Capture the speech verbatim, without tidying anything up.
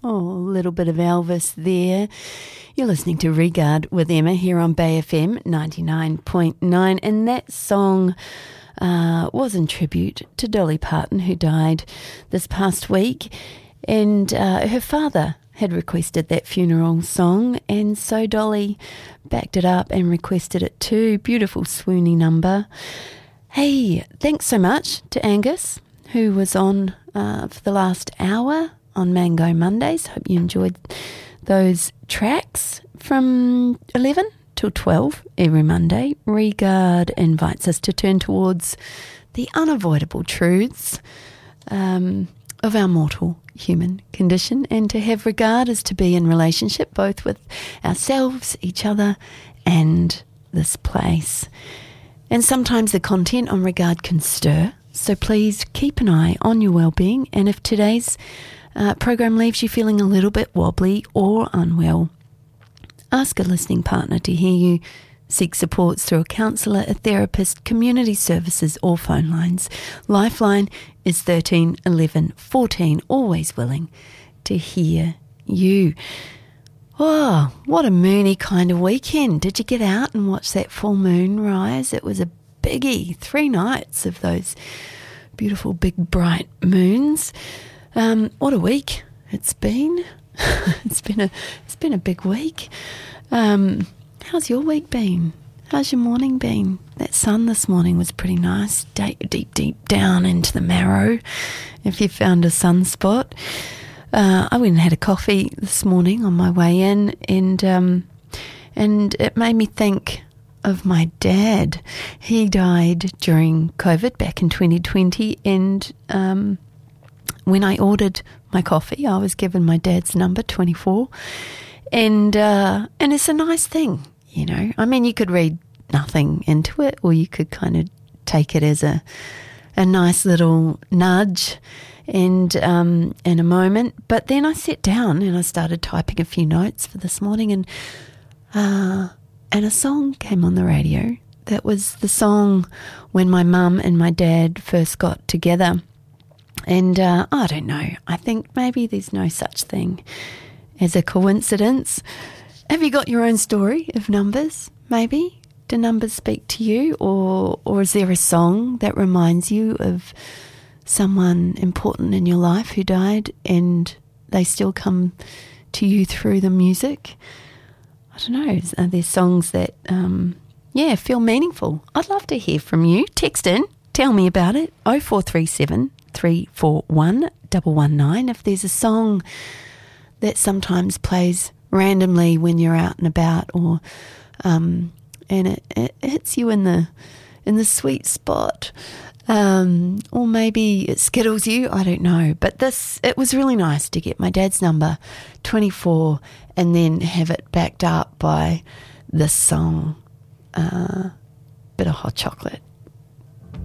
Oh, a little bit of Elvis there. You're listening to Regard with Emma here on Bay F M ninety-nine point nine, and that song uh, was in tribute to Dolly Parton, who died this past week, and uh, her father had requested that funeral song, and so Dolly backed it up and requested it too. Beautiful swoony number. Hey, thanks so much to Angus, who was on uh, for the last hour on Mango Mondays. Hope you enjoyed those tracks. From eleven till twelve every Monday, Regard invites us to turn towards the unavoidable truths um, of our mortal human condition, and to have regard is to be in relationship both with ourselves, each other, and this place. And sometimes the content on Regard can stir, so please keep an eye on your well-being, and if today's uh, program leaves you feeling a little bit wobbly or unwell, ask a listening partner to hear you. Seek supports through a counsellor, a therapist, community services or phone lines. Lifeline is thirteen eleven fourteen, always willing to hear you. Oh, what a moony kind of weekend. Did you get out and watch that full moon rise? It was a biggie. Three nights of those beautiful big bright moons. Um, what a week it's been. it's been a it's been a big week. Um, how's your week been? How's your morning been? That sun this morning was pretty nice. Deep, deep, deep down into the marrow. If you found a sunspot. Uh, I went and had a coffee this morning on my way in, and um, and it made me think of my dad. He died during COVID back in twenty twenty, and um, when I ordered my coffee, I was given my dad's number, twenty-four, and uh, and it's a nice thing, you know. I mean, you could read nothing into it, or you could kind of take it as a a nice little nudge and um, in a moment. But then I sat down and I started typing a few notes for this morning, and uh, and a song came on the radio. That was the song when my mum and my dad first got together. And uh, I don't know, I think maybe there's no such thing as a coincidence. Have you got your own story of numbers, maybe? Do numbers speak to you, or or is there a song that reminds you of someone important in your life who died and they still come to you through the music? I don't know, are there songs that, um, yeah, feel meaningful? I'd love to hear from you. Text in, tell me about it, oh four three seven, three four one, one one nine. If there's a song that sometimes plays randomly when you're out and about, or um, and it, it hits you in the in the sweet spot, um, or maybe it skittles you, I don't know. But this, it was really nice to get my dad's number, twenty-four, and then have it backed up by this song, uh, Bit of Hot Chocolate.